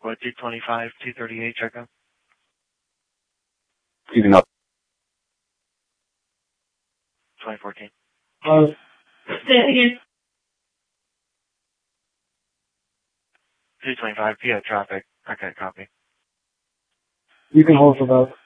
What, 225, 238 checkup? Excuse me, no. 2014. Say it again. 225, yeah, traffic. Okay, copy. You can hold for both.